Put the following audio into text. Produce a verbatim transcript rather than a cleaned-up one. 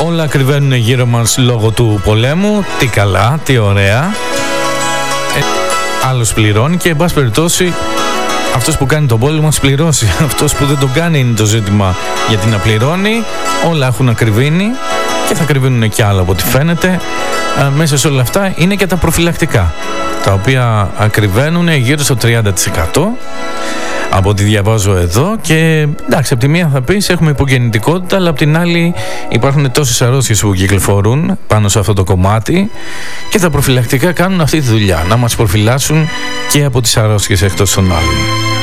όλα ακριβένουν γύρω μας λόγω του πολέμου. Τι καλά, τι ωραία. ε, Άλλος πληρώνει και εν πάση περιπτώσει αυτός που κάνει τον πόλεμο ας πληρώσει. Αυτός που δεν τον κάνει είναι το ζήτημα, γιατί να πληρώνει. Όλα έχουν ακριβήνει και θα ακριβήνουν κι άλλα από ό,τι φαίνεται. ε, Μέσα σε όλα αυτά είναι και τα προφυλακτικά, τα οποία ακριβένουν γύρω στο τριάντα τοις εκατό από ό,τι διαβάζω εδώ. Και εντάξει, από τη μία θα πεις έχουμε υπογεννητικότητα, αλλά από την άλλη υπάρχουν τόσες αρρώστιες που κυκλοφορούν πάνω σε αυτό το κομμάτι και τα προφυλακτικά κάνουν αυτή τη δουλειά, να μας προφυλάσσουν και από τις αρρώστιες εκτός των άλλων.